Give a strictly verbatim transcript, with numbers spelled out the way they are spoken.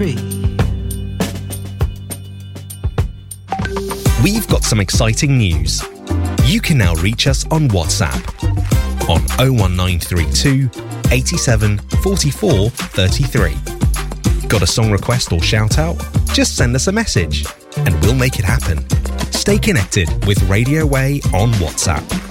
free. We've got some exciting news. You can now reach us on WhatsApp on oh one nine three two, eighty-seven, forty-four, thirty-three. Got a song request or shout out? Just send us a message and we'll make it happen. Stay connected with Radio Way on WhatsApp.